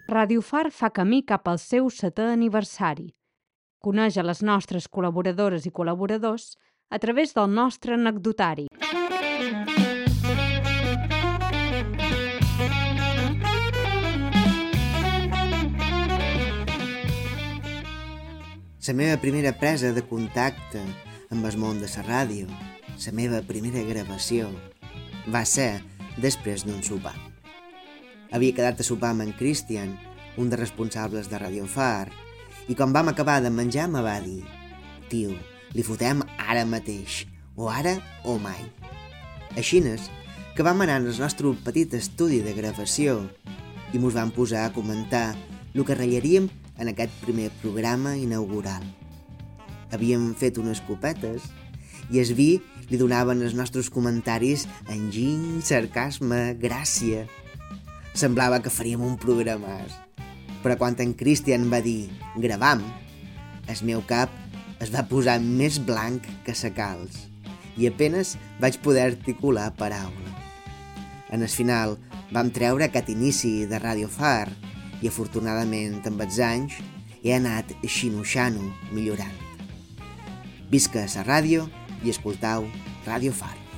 Ràdio Far fa camí cap al seu 7è aniversari. Coneix a les nostres col·laboradores i col·laboradors a través del nostre anecdotari. La meva primera presa de contacte amb el món de la ràdio, la meva primera gravació, va ser després d'un sopar. Havia quedat a sopar amb en Christian, un dels responsables de Radio Far, i quan vam acabar de menjar me va dir: «Tio, li fotem ara mateix, o ara o mai». Així és que vam anar al nostre petit estudi de gravació i mos vam posar a comentar el que ratllaríem en aquest primer programa inaugural. Havíem fet unes copetes i el vi li donaven els nostres comentaris enginy, sarcasme, gràcia. Semblava que faríem un programàs. Però quan en Christian va dir «gravam», el meu cap es va posar més blanc que sa calç i apenes vaig poder articular paraula. En el final vam treure aquest inici de Radio Far i afortunadament amb els anys he anat xino-xano millorant. Visca la ràdio i escoltau Radio Far.